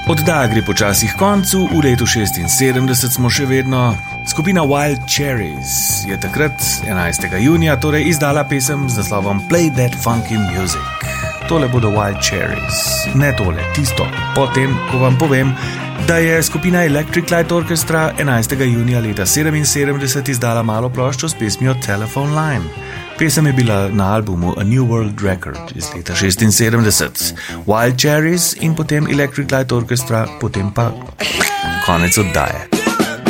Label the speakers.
Speaker 1: Oddaja gre počasi k koncu, v letu 76 smo še vedno. Skupina Wild Cherries je takrat, 11. junija, torej izdala pesem z naslovom Play That Funky Music. Tole bodo Wild Cherries, ne tole, tisto. Potem, ko vam povem, da je skupina Electric Light Orchestra 11. junija leta 77 izdala malo ploščo s pesmijo Telephone Line. Pesem je bila na albumu A New World Record iz leta 76. Wild Cherries in potem Electric Light Orchestra, potem pa konec oddaje.